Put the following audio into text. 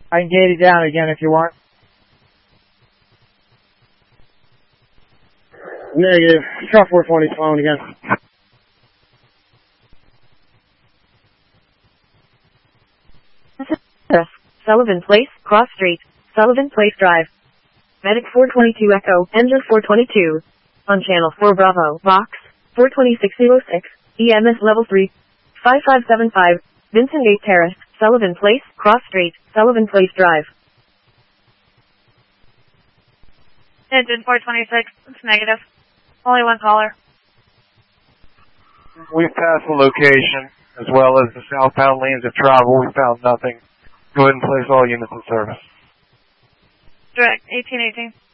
I can gate it down again if you want. Negative. Try 420 phone again. Sullivan Place, Cross Street, Sullivan Place Drive. Medic 422 Echo, Engine 422. On Channel 4 Bravo, Box 42606, EMS Level 3, 5575, Vincent Gate Terrace, Sullivan Place, Cross Street, Sullivan Place Drive. Engine 426, it's negative. Only one caller. We've passed the location, as well as the southbound lanes of travel. We found nothing. Go ahead and place all units in service. Direct, 1818.